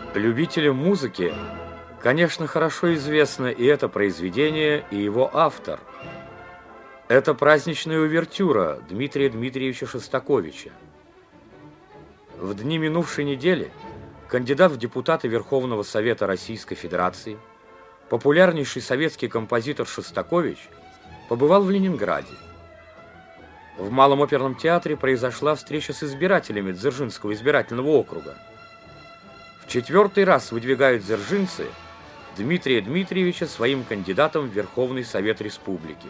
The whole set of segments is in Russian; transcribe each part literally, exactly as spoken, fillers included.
Любителям музыки, конечно, хорошо известно и это произведение, и его автор. Это праздничная увертюра Дмитрия Дмитриевича Шостаковича. В дни минувшей недели кандидат в депутаты Верховного Совета Российской Федерации, популярнейший советский композитор Шостакович, побывал в Ленинграде. В Малом оперном театре произошла встреча с избирателями Дзержинского избирательного округа. В четвертый раз выдвигают дзержинцы Дмитрия Дмитриевича своим кандидатом в Верховный Совет Республики.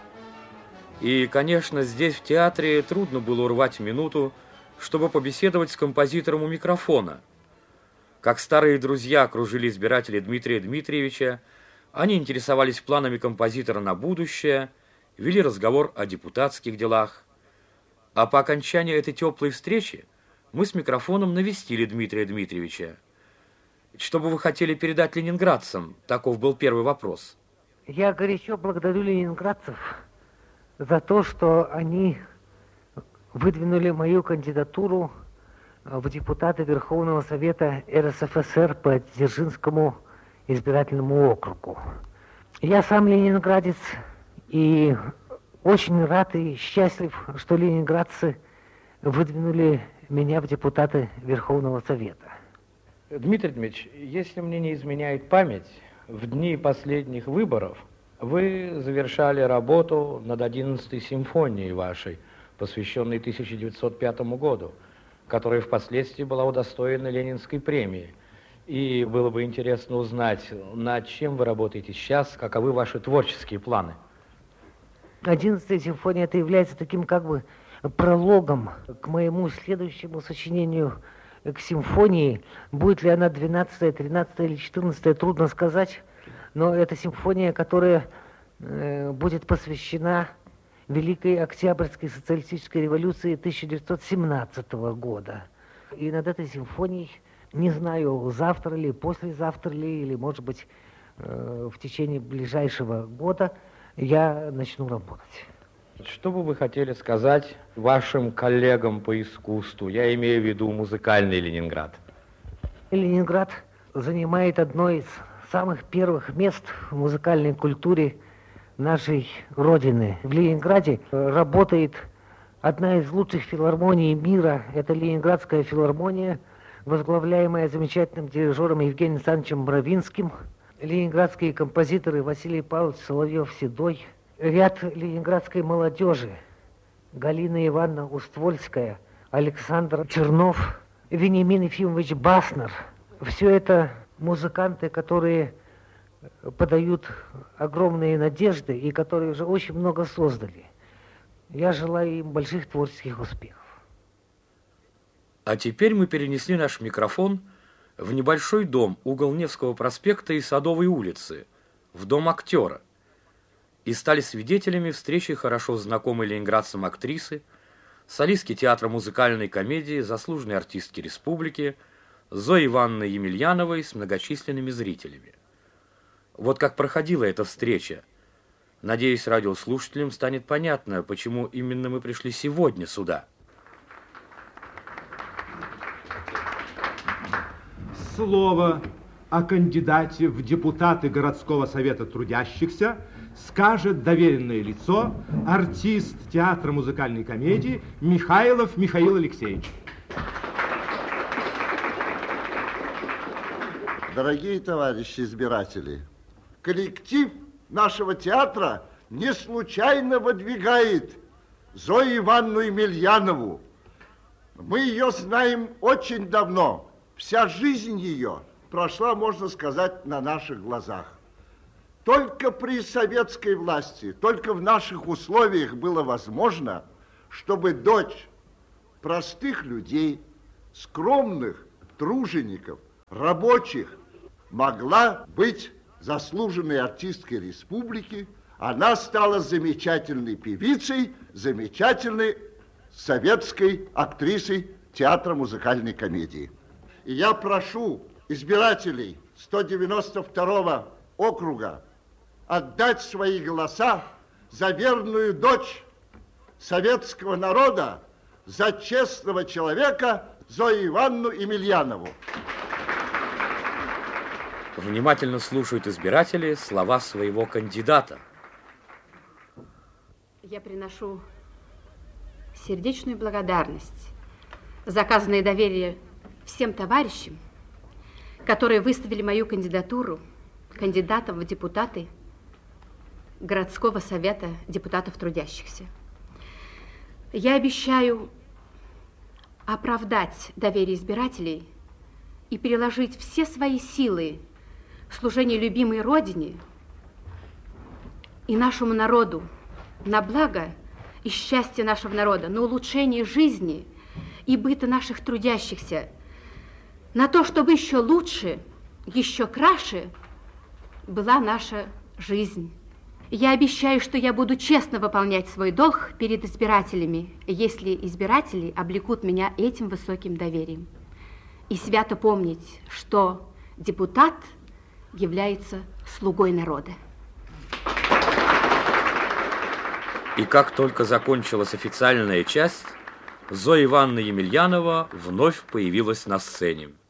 И, конечно, здесь, в театре, трудно было урвать минуту, чтобы побеседовать с композитором у микрофона. Как старые друзья окружили избиратели Дмитрия Дмитриевича, они интересовались планами композитора на будущее, вели разговор о депутатских делах. А по окончании этой теплой встречи мы с микрофоном навестили Дмитрия Дмитриевича. Что бы вы хотели передать ленинградцам? Таков был первый вопрос. Я горячо благодарю ленинградцев за то, что они выдвинули мою кандидатуру в депутаты Верховного Совета эр эс эф эс эр по Дзержинскому избирательному округу. Я сам ленинградец и очень рад и счастлив, что ленинградцы выдвинули меня в депутаты Верховного Совета. Дмитрий Дмитриевич, если мне не изменяет память, в дни последних выборов вы завершали работу над одиннадцатой симфонией вашей, посвященной тысяча девятьсот пятому году, которая впоследствии была удостоена Ленинской премии. И было бы интересно узнать, над чем вы работаете сейчас, каковы ваши творческие планы. Одиннадцатая симфония это является таким как бы прологом к моему следующему сочинению к симфонии. Будет ли она двенадцатая, тринадцатая или четырнадцатая, трудно сказать, но это симфония, которая э, будет посвящена Великой Октябрьской социалистической революции тысяча девятьсот семнадцатого года. И над этой симфонией, не знаю, завтра ли, послезавтра ли, или, может быть, э, в течение ближайшего года я начну работать. Что бы вы хотели сказать вашим коллегам по искусству? Я имею в виду музыкальный Ленинград. Ленинград занимает одно из самых первых мест в музыкальной культуре нашей Родины. В Ленинграде работает одна из лучших филармоний мира. Это Ленинградская филармония, возглавляемая замечательным дирижером Евгением Александровичем Бровинским. Ленинградские композиторы Василий Павлович Соловьев-Седой. Ряд ленинградской молодежи: Галина Ивановна Уствольская, Александр Чернов, Вениамин Ефимович Баснер. Все это музыканты, которые подают огромные надежды и которые уже очень много создали. Я желаю им больших творческих успехов. А теперь мы перенесли наш микрофон в небольшой дом, угол Невского проспекта и Садовой улицы, в дом актера, и стали свидетелями встречи хорошо знакомой ленинградцам актрисы, солистки театра музыкальной комедии, заслуженной артистки республики Зои Ивановны Емельяновой с многочисленными зрителями. Вот как проходила эта встреча. Надеюсь, радиослушателям станет понятно, почему именно мы пришли сегодня сюда. Слово о кандидате в депутаты городского совета трудящихся скажет доверенное лицо, артист театра музыкальной комедии Михайлов Михаил Алексеевич. Дорогие товарищи избиратели, коллектив нашего театра не случайно выдвигает Зою Ивановну Емельянову. Мы ее знаем очень давно. Вся жизнь ее прошла, можно сказать, на наших глазах. Только при советской власти, только в наших условиях было возможно, чтобы дочь простых людей, скромных тружеников, рабочих, могла быть заслуженной артисткой республики. Она стала замечательной певицей, замечательной советской актрисой театра музыкальной комедии. И я прошу избирателей сто девяносто второго округа отдать свои голоса за верную дочь советского народа, за честного человека Зою Ивановну Емельянову. Внимательно слушают избиратели слова своего кандидата. Я приношу сердечную благодарность за оказанное доверие всем товарищам, которые выставили мою кандидатуру кандидатом в депутаты городского совета депутатов трудящихся. Я обещаю оправдать доверие избирателей и переложить все свои силы в служение любимой Родине и нашему народу на благо и счастье нашего народа, на улучшение жизни и быта наших трудящихся, на то, чтобы еще лучше, еще краше была наша жизнь. Я обещаю, что я буду честно выполнять свой долг перед избирателями, если избиратели облекут меня этим высоким доверием. И свято помнить, что депутат является слугой народа. И как только закончилась официальная часть, Зоя Ивановна Емельянова вновь появилась на сцене.